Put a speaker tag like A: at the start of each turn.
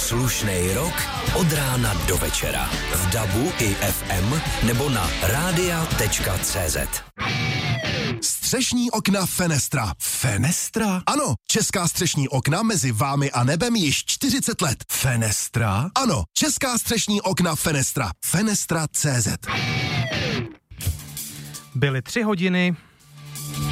A: Slušnej rok od rána do večera. V DABu i FM nebo na radia.cz.
B: Střešní okna Fenestra. Fenestra? Ano, česká střešní okna mezi vámi a nebem již 40 let. Fenestra? Ano, česká střešní okna Fenestra. Fenestra.cz.
C: Byly 3 hodiny